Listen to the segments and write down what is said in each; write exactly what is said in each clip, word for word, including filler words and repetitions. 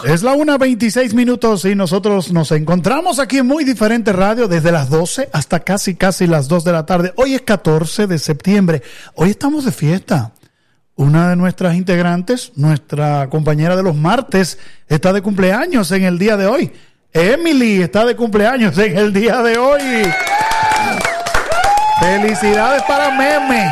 Es la una veintiséis minutos y nosotros nos encontramos aquí en Muy Diferente Radio desde las doce hasta casi casi las dos de la tarde. Hoy es catorce de septiembre. Hoy estamos de fiesta. Una de nuestras integrantes, nuestra compañera de los martes, está de cumpleaños en el día de hoy. Emily está de cumpleaños en el día de hoy. Felicidades para Meme.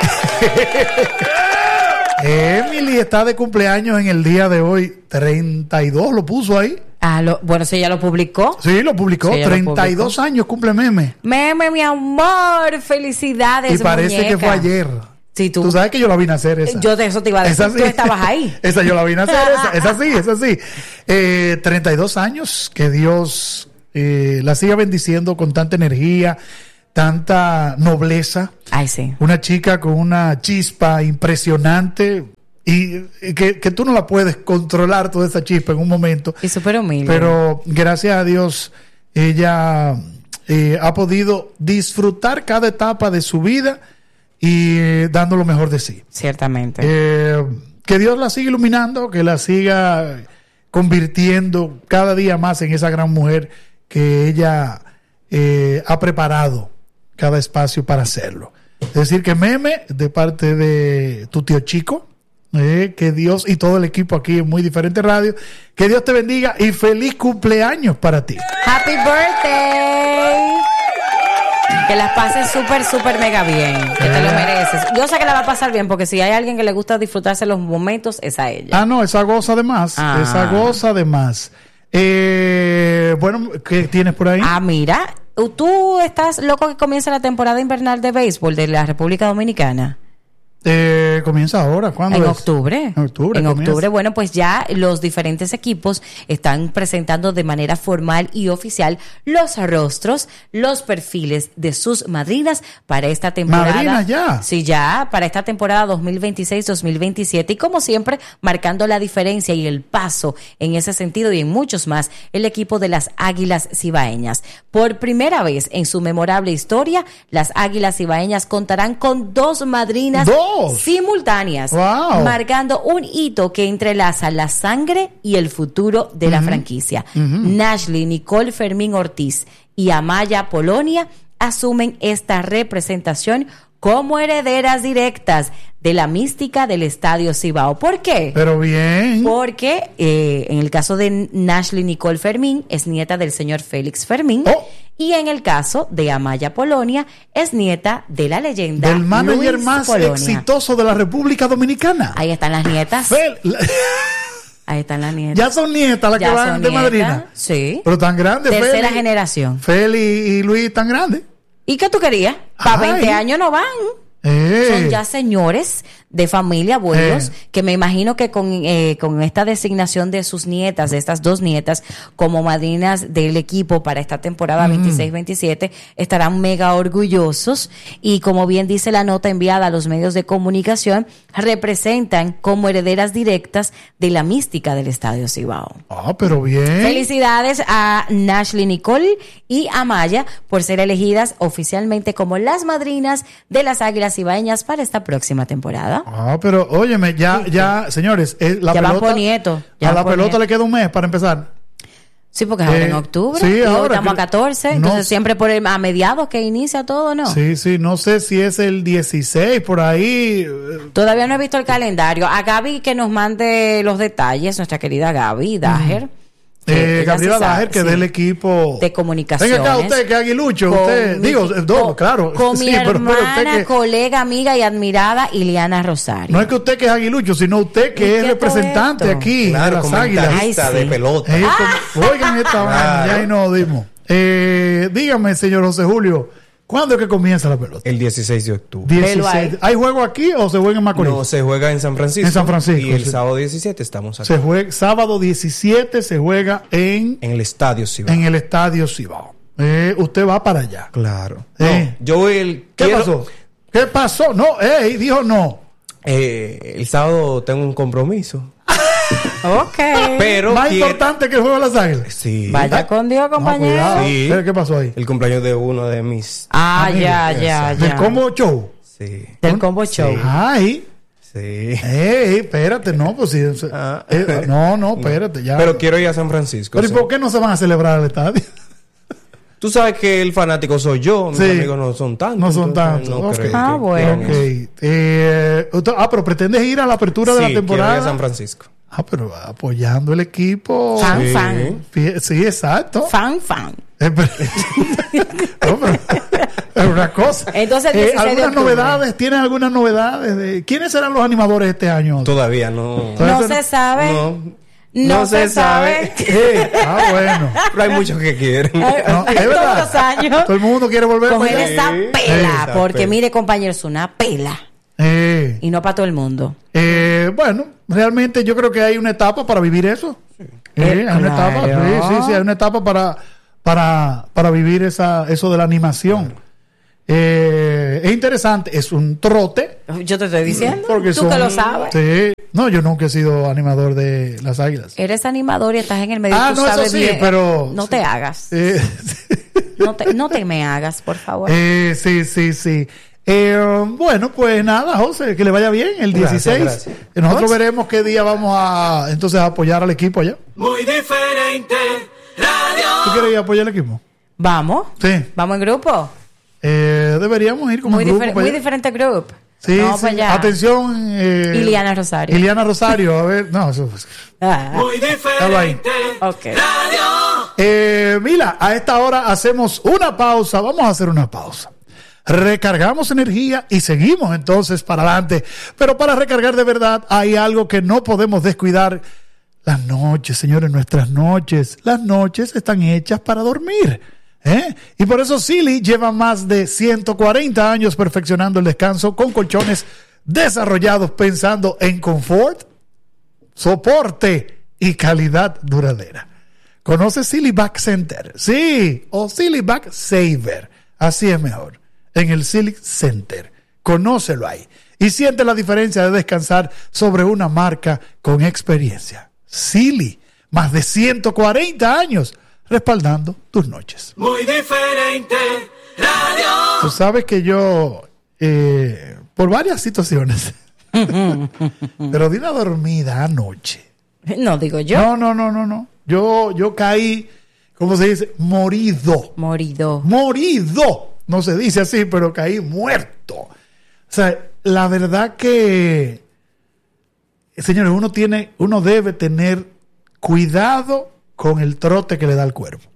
Emily está de cumpleaños en el día de hoy. treinta y dos lo puso ahí. Ah, lo, bueno, si ella lo publicó. Sí, lo publicó. Sí, treinta y dos publicó. años cumple Meme. Meme, mi amor. Felicidades, Y parece muñeca. que fue ayer. Sí, tú. Tú sabes que yo la vine a hacer esa. Yo de eso te iba a decir. Esa sí. Tú estabas ahí. Esa yo la vine a hacer. esa, esa sí, esa sí. Eh, treinta y dos años. Que Dios eh, la siga bendiciendo con tanta energía, tanta nobleza. Ay, sí. Una chica con una chispa impresionante y, y que, que tú no la puedes controlar toda esa chispa en un momento. Y súper humilde. Pero gracias a Dios ella eh, ha podido disfrutar cada etapa de su vida y eh, dando lo mejor de sí. Ciertamente. Eh, que Dios la siga iluminando, que la siga convirtiendo cada día más en esa gran mujer que ella eh, ha preparado cada espacio para hacerlo. Es decir, que Meme, de parte de tu tío Chico, eh, que Dios y todo el equipo aquí en Muy Diferente Radio, que Dios te bendiga y feliz cumpleaños para ti. Happy birthday. Que las pases súper, súper mega bien. Que te lo mereces. Yo sé que la va a pasar bien porque si hay alguien que le gusta disfrutarse los momentos, es a ella. Ah, no, esa goza de más. Ah. Esa goza de más. Eh, bueno, ¿qué tienes por ahí? Ah, mira. ¿Tú estás loco que comience la temporada invernal de béisbol de la República Dominicana? Eh, comienza ahora, ¿cuándo En es? octubre. En octubre. En comienza. octubre, bueno, pues ya los diferentes equipos están presentando de manera formal y oficial los rostros, los perfiles de sus madrinas para esta temporada. ¿Madrinas ya? Sí, ya, para esta temporada dos mil veintiséis dos mil veintisiete. Y como siempre, marcando la diferencia y el paso en ese sentido y en muchos más, el equipo de las Águilas Cibaeñas. Por primera vez en su memorable historia, las Águilas Cibaeñas contarán con dos madrinas. ¡Dos! Simultáneas, Wow. marcando un hito que entrelaza la sangre y el futuro de la Uh-huh. franquicia. Uh-huh. Nashley Nicole Fermín Ortiz y Amaya Polonia asumen esta representación como herederas directas de la mística del Estadio Cibao. ¿Por qué? Pero bien. Porque eh, en el caso de Nashley Nicole Fermín es nieta del señor Félix Fermín. Oh. Y en el caso de Amaya Polonia es nieta de la leyenda Del manager Luis más Polonia. exitoso de la República Dominicana. Ahí están las nietas. Fel- Ahí están las nietas. ya son nietas las Ya que van son de nietas, madrina. Sí. Pero tan grandes. Tercera Feli- generación. Feli y Luis tan grandes. ¿Y qué tú querías? Para Ay. veinte años no van. Eh. Son ya señores de familia, abuelos, Eh. que me imagino que con, eh, con esta designación de sus nietas, de estas dos nietas, como madrinas del equipo para esta temporada Mm. veintiséis veintisiete, estarán mega orgullosos y, como bien dice la nota enviada a los medios de comunicación, representan como herederas directas de la mística del Estadio Cibao. Ah, pero bien. Felicidades a Nashley Nicole y a Maya por ser elegidas oficialmente como las madrinas de las Águilas Cibaeñas para esta próxima temporada. Ah, pero óyeme, ya, ya, señores, eh, la Ya van pelota. por nieto, ya a van la por pelota nieto. le queda un mes para empezar. Sí, porque es ahora Eh, en octubre sí, y hoy ahora estamos que- a catorce, no entonces sé. siempre por el, a mediados que inicia todo, ¿no? Sí, sí, no sé si es el dieciséis por ahí. eh, Todavía no he visto el calendario. A Gaby que nos mande los detalles, nuestra querida Gaby Dager. Eh, que ella Gabriela sí sabe, Dager, que sí, del equipo de comunicaciones. Venga acá usted, que es aguilucho, Con usted, mi- digo, eh, no, con- claro. Con sí, mi pero- pero hermana, usted que- colega, amiga y admirada Iliana Rosario. no es que usted que es aguilucho, sino usted ¿Y que es qué representante todo esto? aquí Claro, de las águilas. comentarista Ay, sí. de pelota. Eh, como- oigan esta vaina, Claro. ya ahí nos dimos. Eh, dígame, señor José Julio, ¿cuándo es que comienza la pelota? El dieciséis de octubre. Velo ahí. dieciséis. ¿Hay juego aquí o se juega en Macorís? No, se juega en San Francisco. En San Francisco, Y el sí. sábado diecisiete estamos aquí. Se juega sábado diecisiete, se juega en, En el estadio Cibao. en el Estadio Cibao. Eh, usted va para allá. Claro. Eh. No, yo voy el... ¿Qué quiero- pasó? ¿Qué pasó? No, ey, dijo no. Eh, el sábado tengo un compromiso. Ok. Pero Más quiero- importante que el juego de las águilas. Sí. Vaya con Dios, No, compañero. cuidado. Sí. ¿Qué, qué pasó ahí? El cumpleaños de uno de mis... Ah, Amigo, ya, ya, ¿Del ya. combo show? Sí. Del combo show. Ay, Sí. Sí. Ey, espérate, no, pues sí. Ah. eh, no, no, espérate, ya. Pero quiero ir a San Francisco. Pero ¿y sí. por qué no se van a celebrar al estadio? Tú sabes que el fanático soy yo, mis Sí. amigos no son tantos. No son entonces tantos. no Ok. creo Ah, que bueno. quieran eso. Ok. Eh, usted- ah, pero pretendes ir a la apertura de Sí, la quiero temporada. ir a San Francisco. Ah, pero apoyando el equipo. Fan, Sí. fan. Fie- Sí, exacto. Fan, fan. Eh, pero- No, pero- es una cosa. Entonces, el Eh, dieciséis de ¿algunas octubre. novedades? ¿Tienen algunas novedades? De, ¿Quiénes serán los animadores este año? Todavía no. Entonces, No se sabe. No. No, No se, se sabe. Eh, ah, bueno. Pero hay muchos que quieren. Eh, No, es Todos verdad. los años. Todo el mundo quiere volver para Coger allá. esa Sí. pela. Esa Porque pela. mire, compañeros, una pela. Eh, Y no para todo el mundo. eh, bueno, realmente yo creo que hay una etapa para vivir eso. Eh, Eh, hay una etapa, claro. sí, sí, sí, hay una etapa para, para, para vivir esa, eso de la animación. Eh, es interesante, es un trote. Yo te estoy diciendo. Porque Tú son- que lo sabes. Sí. No, yo nunca he sido animador de las águilas. Eres animador y estás en el medio. Ah, tú no, eso sabes sí, bien. pero- No te hagas. Eh, No te, no te me hagas, por favor. eh, sí, sí, sí. Eh, bueno, pues nada, José, que le vaya bien el Gracias, dieciséis. gracias. Eh, Nosotros veremos qué día vamos a entonces a apoyar al equipo allá. Muy diferente, radio. ¿Tú quieres ir a apoyar al equipo? Vamos. Sí. Vamos en grupo. Eh, deberíamos ir como Muy, un grupo difer- para muy allá. diferente grupo. Sí, Vamos sí. para allá. Atención. Eh, Iliana Rosario. Iliana Rosario, a ver, no, eso Ah, Muy Déjalo ahí. diferente, ok. radio. Eh, mira, a esta hora hacemos una pausa. Vamos a hacer una pausa. Recargamos energía y seguimos entonces para adelante. Pero para recargar de verdad hay algo que no podemos descuidar. Las noches, señores, nuestras noches. Las noches están hechas para dormir. ¿eh? Y por eso Silly lleva más de ciento cuarenta años perfeccionando el descanso con colchones desarrollados pensando en confort, soporte y calidad duradera. ¿Conoce Silly Back Center? Sí, o Silly Back Saver. Así es mejor. En el Silly Center. Conócelo ahí. Y siente la diferencia de descansar sobre una marca con experiencia. Silly, más de ciento cuarenta años respaldando tus noches. Muy diferente, radio. Tú sabes que yo, eh, por varias situaciones, pero di una dormida anoche. No digo yo. No, no, no, no, no. Yo, yo caí, ¿cómo se dice? Morido. Morido. Morido. No se dice así, pero caí muerto. O sea, la verdad que, señores, uno tiene, uno debe tener cuidado con el trote que le da el cuerpo.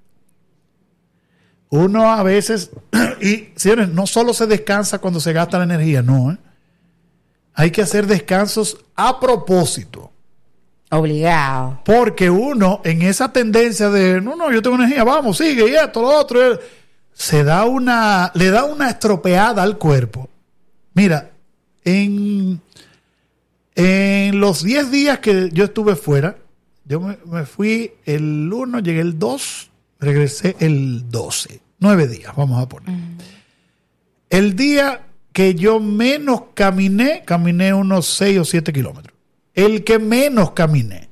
Uno a veces, y señores, no solo se descansa cuando se gasta la energía, no, ¿eh? Hay que hacer descansos a propósito. Obligado. Porque uno, en esa tendencia de, no, no, yo tengo energía, vamos, sigue, y esto, lo otro, eh, se da una, le da una estropeada al cuerpo. Mira, en, en los diez días que yo estuve fuera, yo me, me fui el uno, llegué el dos, regresé el doce. Nueve días, vamos a poner. Uh-huh. El día que yo menos caminé, caminé unos seis o siete kilómetros. El que menos caminé.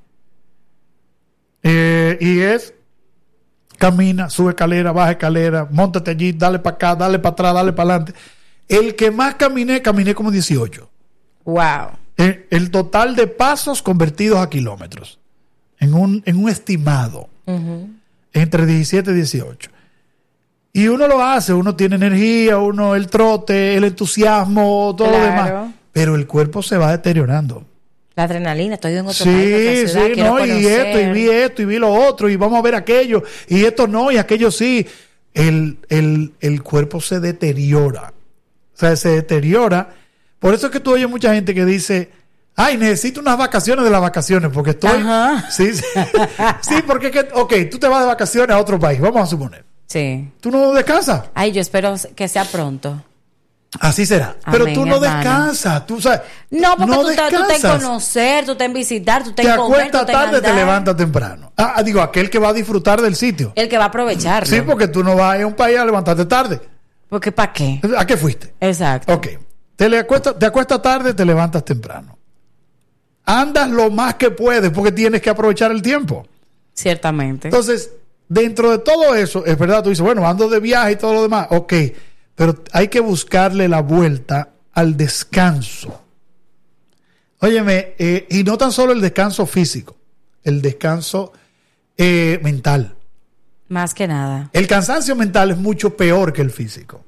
Eh, y es, camina, sube escalera, baja escalera, móntate allí, dale para acá, dale para atrás, dale para adelante. El que más caminé, caminé como dieciocho. Wow. El, el total de pasos convertidos a kilómetros. En un, en un estimado. Uh-huh. Entre diecisiete y dieciocho. Y uno lo hace, uno tiene energía, uno el trote, el entusiasmo, todo claro. lo demás. Pero el cuerpo se va deteriorando. La adrenalina, estoy en otro sí, país, otra ciudad, sí, quiero no, conocer. y esto, y vi esto, y vi lo otro, y vamos a ver aquello, y esto no, y aquello sí. El, el, el cuerpo se deteriora. O sea, se deteriora. Por eso es que tú oyes mucha gente que dice, ay, necesito unas vacaciones de las vacaciones, porque estoy... Ajá. Sí, sí, sí, porque es que, ok, tú te vas de vacaciones a otro país, vamos a suponer. Sí. ¿Tú no descansas? Ay, yo espero que sea pronto. Así será. Amén, pero tú no hermano. descansas. Tú, sabes, no, porque no tú, te, tú te en conocer, tú te en visitar, tú te, te en comer, acuestas tú te en tarde, te andar. levantas temprano. Ah, digo, aquel que va a disfrutar del sitio. El que va a aprovecharlo. Sí, porque tú no vas a un país a levantarte tarde. Porque ¿para qué? ¿A qué fuiste? Exacto. Ok. Te, le acuestas, te acuestas tarde, te levantas temprano. Andas lo más que puedes porque tienes que aprovechar el tiempo. Ciertamente. Entonces, dentro de todo eso, es verdad, tú dices, bueno, ando de viaje y todo lo demás. Ok, pero hay que buscarle la vuelta al descanso. Óyeme, eh, y no tan solo el descanso físico, el descanso eh, mental. Más que nada. El cansancio mental es mucho peor que el físico.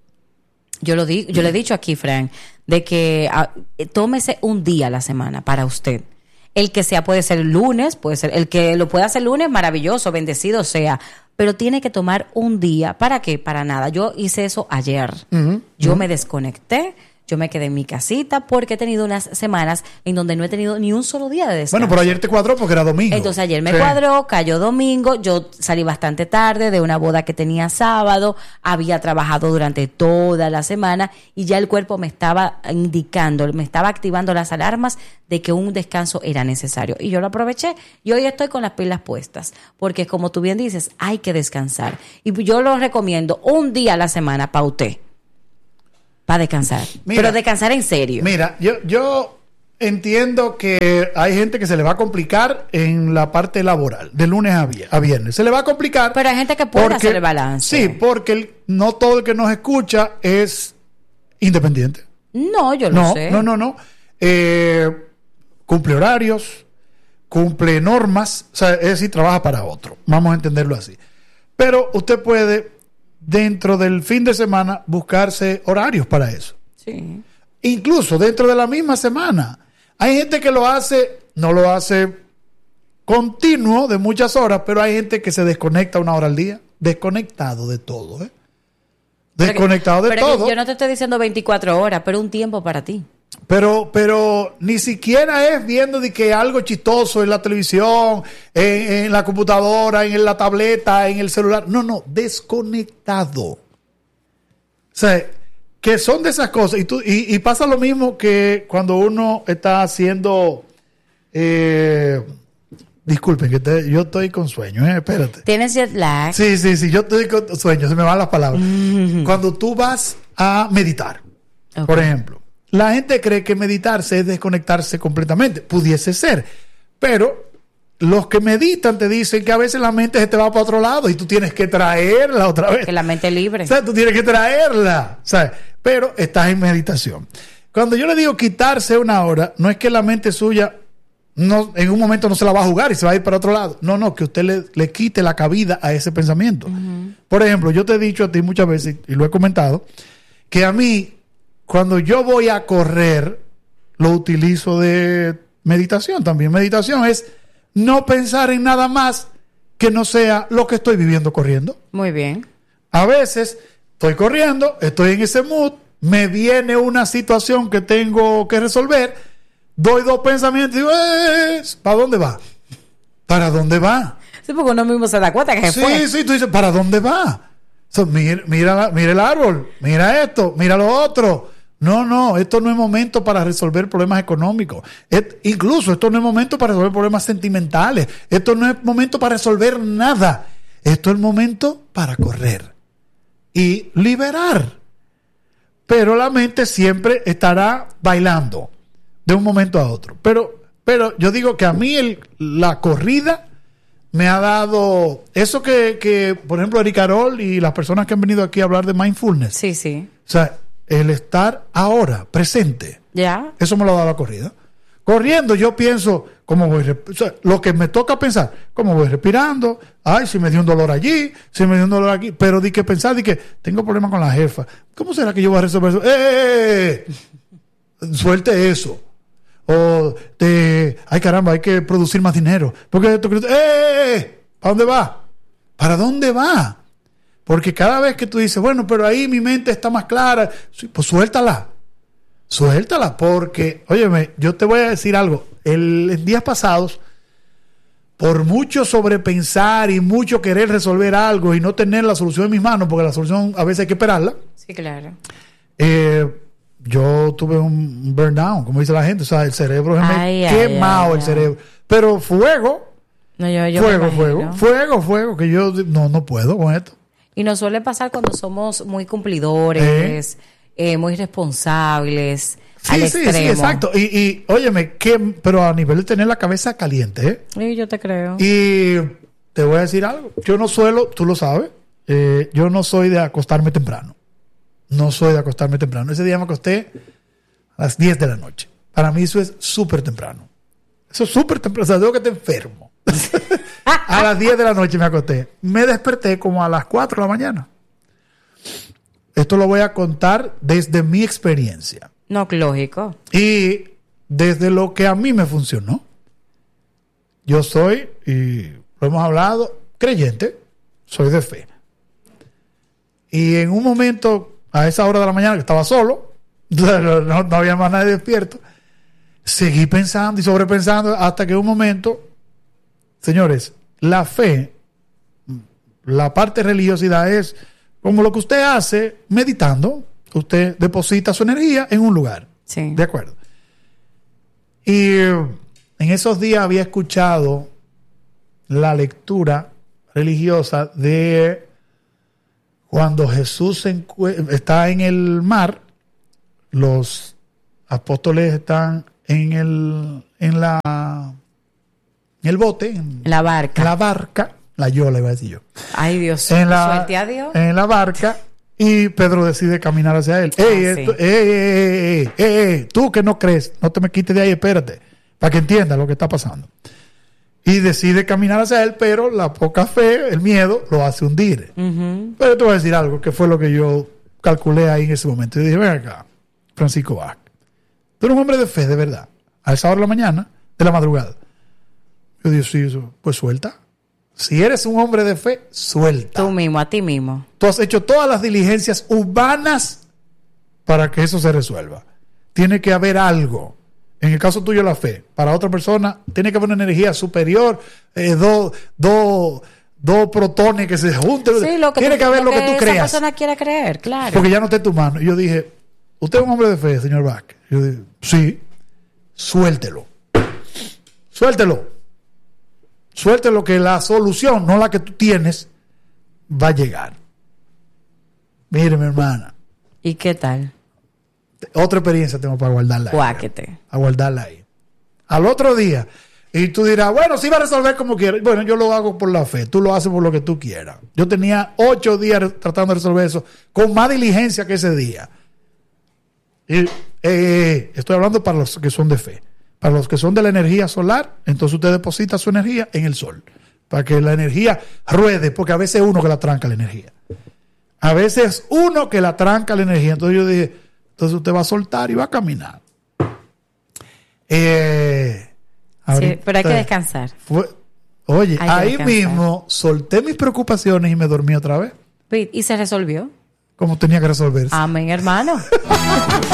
Yo lo di, yo le he dicho aquí, Frank, de que a, tómese un día a la semana para usted. El que sea, puede ser el lunes, puede ser, el que lo pueda hacer el lunes, maravilloso, bendecido sea. Pero tiene que tomar un día. ¿Para qué? Para nada. Yo hice eso ayer. Uh-huh, yo uh-huh. me desconecté. Yo me quedé en mi casita porque he tenido unas semanas en donde no he tenido ni un solo día de descanso. Bueno, pero ayer te cuadró porque era domingo. Entonces ayer me sí. cuadró, cayó domingo, yo salí bastante tarde de una boda que tenía sábado, había trabajado durante toda la semana y ya el cuerpo me estaba indicando, me estaba activando las alarmas de que un descanso era necesario. Y yo lo aproveché y hoy estoy con las pilas puestas porque como tú bien dices, hay que descansar. Y yo lo recomiendo un día a la semana para usted. Para descansar. Mira, pero descansar en serio. Mira, yo, yo entiendo que hay gente que se le va a complicar en la parte laboral, de lunes a, vier- a viernes. Se le va a complicar. Pero hay gente que puede porque, hacer el balance. Sí, porque el, no todo el que nos escucha es independiente. No, yo lo no, sé. No, no, no. Eh, cumple horarios, cumple normas, o sea, es decir, trabaja para otro. Vamos a entenderlo así. Pero usted puede, dentro del fin de semana, buscarse horarios para eso. Sí. Incluso dentro de la misma semana. Hay gente que lo hace, no lo hace continuo de muchas horas, pero hay gente que se desconecta una hora al día. Desconectado de todo, ¿eh? Desconectado pero que, de pero todo. Yo no te estoy diciendo veinticuatro horas, pero un tiempo para ti. Pero, pero ni siquiera es viendo de que algo chistoso en la televisión, en, en la computadora, en la tableta, en el celular. No, no, desconectado. O sea, que son de esas cosas. Y, tú, y, y pasa lo mismo que cuando uno está haciendo... Eh, disculpen, que te, yo estoy con sueño, ¿eh? Espérate. ¿Tienes jet lag? Sí, sí, sí, yo estoy con sueño, se me van las palabras. Mm-hmm. Cuando tú vas a meditar, okay. por ejemplo. La gente cree que meditarse es desconectarse completamente. Pudiese ser. Pero los que meditan te dicen que a veces la mente se te va para otro lado y tú tienes que traerla otra vez. Que la mente es libre. O sea, tú tienes que traerla. ¿Sabes? Pero estás en meditación. Cuando yo le digo quitarse una hora, no es que la mente suya no, en un momento no se la va a jugar y se va a ir para otro lado. No, no, que usted le, le quite la cabida a ese pensamiento. Uh-huh. Por ejemplo, yo te he dicho a ti muchas veces, y lo he comentado, que a mí... Cuando yo voy a correr, lo utilizo de meditación también. Meditación es no pensar en nada más que no sea lo que estoy viviendo corriendo. Muy bien. A veces estoy corriendo, estoy en ese mood, me viene una situación que tengo que resolver, doy dos pensamientos y digo, eh, ¿para dónde va? ¿Para dónde va? Sí, porque uno mismo se da cuenta que se sí, fue. Sí, sí, tú dices, ¿para dónde va? So, mira, mira, mira el árbol, mira esto, mira lo otro. No, no, esto no es momento para resolver problemas económicos. Es, incluso esto no es momento para resolver problemas sentimentales. Esto no es momento para resolver nada. Esto es el momento para correr y liberar. Pero la mente siempre estará bailando de un momento a otro. Pero, pero yo digo que a mí el, la corrida me ha dado eso que, que, por ejemplo, Eric Carol y las personas que han venido aquí a hablar de mindfulness. Sí, sí. O sea, el estar ahora, presente. Ya. Eso me lo da la corrida. Corriendo yo pienso, ¿cómo voy? O sea, lo que me toca pensar, ¿cómo voy respirando? Ay, si me dio un dolor allí, si me dio un dolor aquí. Pero di que pensar, di que tengo problemas con la jefa. ¿Cómo será que yo voy a resolver eso? ¡Eh, eh, eh! Suelte eso. O, de, ay caramba, hay que producir más dinero. Porque esto, ¡eh, eh, eh! ¿Para dónde va? ¿Para dónde va? Porque cada vez que tú dices, bueno, pero ahí mi mente está más clara, pues suéltala. Suéltala, porque, óyeme, yo te voy a decir algo. El, en días pasados, por mucho sobrepensar y mucho querer resolver algo y no tener la solución en mis manos, porque la solución a veces hay que esperarla. Sí, claro. Eh, yo tuve un burn down, como dice la gente. O sea, el cerebro se me ay, quemado ay, el ay. cerebro. Pero fuego, no, yo, yo fuego, fuego, fuego, fuego, que yo no, no puedo con esto. Y nos suele pasar cuando somos muy cumplidores, ¿Eh? Eh, muy responsables, sí, al sí, extremo. Sí, exacto. Y, y óyeme, que, pero a nivel de tener la cabeza caliente, ¿eh? Sí, yo te creo. Y te voy a decir algo. Yo no suelo, tú lo sabes, eh, yo no soy de acostarme temprano. No soy de acostarme temprano. Ese día me acosté a las diez de la noche. Para mí eso es súper temprano. Eso es súper temprano. O sea, tengo que estar enfermo. A las diez de la noche me acosté. Me desperté como a las cuatro de la mañana. Esto lo voy a contar desde mi experiencia. No, lógico. Y desde lo que a mí me funcionó. Yo soy, y lo hemos hablado, creyente. Soy de fe. Y en un momento, a esa hora de la mañana, que estaba solo, no, no había más nadie despierto, seguí pensando y sobrepensando hasta que un momento, señores, la fe, la parte de religiosidad es como lo que usted hace meditando. Usted deposita su energía en un lugar. Sí. ¿De acuerdo? Y en esos días había escuchado la lectura religiosa de cuando Jesús se encu- está en el mar, los apóstoles están en el en la en el bote, en La barca. en la barca, la yola iba a decir yo. Ay, Dios. En la, Suerte a Dios. en la barca, y Pedro decide caminar hacia él. Ah, ey, sí. esto- ey, ey, ey, ey, ey, ey, tú que no crees, no te me quites de ahí, espérate, para que entiendas lo que está pasando. Y decide caminar hacia él, pero la poca fe, el miedo, lo hace hundir. Ujú. Pero te voy a decir algo, que fue lo que yo calculé ahí en ese momento. Y dije, ven acá, Francisco Vázquez, tú eres un hombre de fe, de verdad, a esa hora de la mañana, de la madrugada. Yo dije, sí, eso, pues suelta. Si eres un hombre de fe, suelta. Tú mismo, a ti mismo. Tú has hecho todas las diligencias humanas para que eso se resuelva. Tiene que haber algo. En el caso tuyo, la fe. Para otra persona, tiene que haber una energía superior, eh, dos dos dos protones que se junten. Sí, lo que tiene tú, que haber lo que, tú esa creas. persona quiera creer, claro. Porque ya no está en tu mano. Y yo dije, ¿usted es un hombre de fe, señor Vázquez? Yo dije, sí. Suéltelo. Suéltelo. Suéltelo, que la solución, no la que tú tienes, va a llegar. Mire, mi hermana, ¿Y qué tal? otra experiencia tengo para guardarla ahí. Cuáquete. A guardarla ahí. Al otro día, y tú dirás, bueno, sí va a resolver como quieras. Bueno, yo lo hago por la fe, tú lo haces por lo que tú quieras. Yo tenía ocho días tratando de resolver eso con más diligencia que ese día. Y eh, eh, estoy hablando para los que son de fe. Para los que son de la energía solar, entonces usted deposita su energía en el sol, para que la energía ruede, porque a veces es uno que la tranca la energía. A veces es uno que la tranca la energía. Entonces yo dije, entonces usted va a soltar y va a caminar. Eh, Sí, ahorita pero hay que descansar. fue- oye, Hay que ahí descansar. mismo solté mis preocupaciones y me dormí otra vez, ¿Y se resolvió? como tenía que resolverse. Amén, hermano.